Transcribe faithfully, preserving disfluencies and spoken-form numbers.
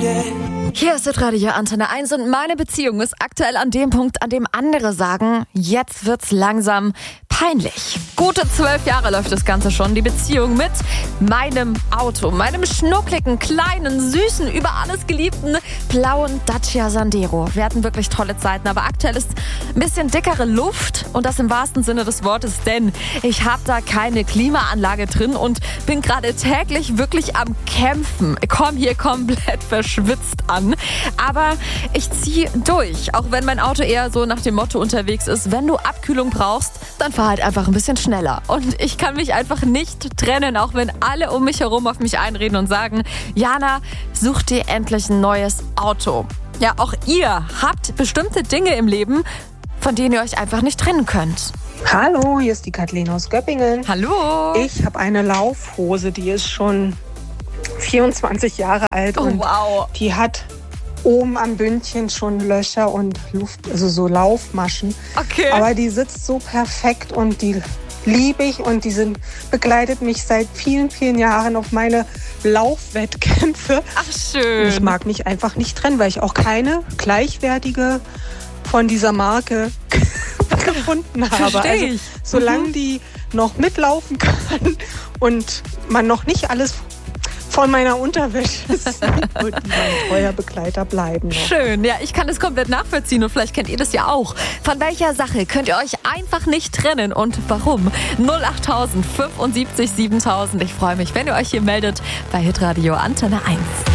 Hier ist Radio Antenne eins und meine Beziehung ist aktuell an dem Punkt, an dem andere sagen, jetzt wird's langsam peinlich. Gute zwölf Jahre läuft das Ganze schon, die Beziehung mit meinem Auto, meinem schnuckligen, kleinen, süßen, über alles geliebten blauen Dacia Sandero. Wir hatten wirklich tolle Zeiten, aber aktuell ist ein bisschen dickere Luft und das im wahrsten Sinne des Wortes, denn ich habe da keine Klimaanlage drin und bin gerade täglich wirklich am Kämpfen. Ich komme hier komplett verschwitzt an, aber ich ziehe durch, auch wenn mein Auto eher so nach dem Motto unterwegs ist, wenn du Abkühlung brauchst, dann fahr halt einfach ein bisschen schneller. Und ich kann mich einfach nicht trennen, auch wenn alle um mich herum auf mich einreden und sagen, Jana, such dir endlich ein neues Auto. Ja, auch ihr habt bestimmte Dinge im Leben, von denen ihr euch einfach nicht trennen könnt. Hallo, hier ist die Kathleen aus Göppingen. Hallo. Ich habe eine Laufhose, die ist schon vierundzwanzig Jahre alt. Oh, und wow. Die hat oben am Bündchen schon Löcher und Luft, also so Laufmaschen. Okay. Aber die sitzt so perfekt und die liebe ich und die sind, begleitet mich seit vielen, vielen Jahren auf meine Laufwettkämpfe. Ach, schön. Ich mag mich einfach nicht trennen, weil ich auch keine gleichwertige von dieser Marke gefunden habe. Verstehe ich. Also, solange mhm. die noch mitlaufen kann und man noch nicht alles von meiner Unterwäsche ist, wird die mein treuer Begleiter bleiben. Noch. Schön, ja, ich kann das komplett nachvollziehen und vielleicht kennt ihr das ja auch. Von welcher Sache könnt ihr euch einfach nicht trennen und warum? null acht tausend fünfundsiebzig siebentausend. Ich freue mich, wenn ihr euch hier meldet bei Hitradio Antenne eins.